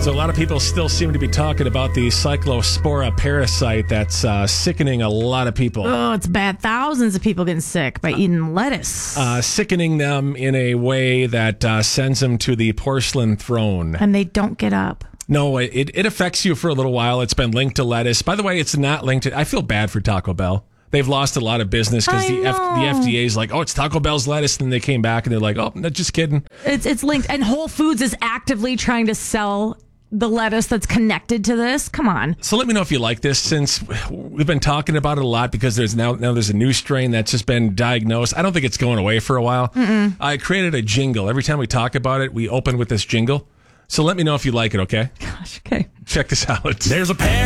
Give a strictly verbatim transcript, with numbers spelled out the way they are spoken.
So a lot of people still seem to be talking about the Cyclospora parasite that's uh, sickening a lot of people. Oh, it's bad. Thousands of people getting sick by eating lettuce. Uh, sickening them in a way that uh, sends them to the porcelain throne. And they don't get up. No, it, it affects you for a little while. It's been linked to lettuce. By the way, it's not linked to... I feel bad for Taco Bell. They've lost a lot of business because the, F, the F D A is like, oh, it's Taco Bell's lettuce. And then they came back and they're like, oh, no, just kidding. It's it's linked. And Whole Foods is actively trying to sell the lettuce that's connected to this. Come on. So let me know if you like this, since we've been talking about it a lot, because there's now now there's a new strain that's just been diagnosed. I don't think it's going away for a while. Mm-mm. I created a jingle. Every time we talk about it, we open with this jingle. So let me know if you like it, okay? Gosh, okay. Check this out. There's a pair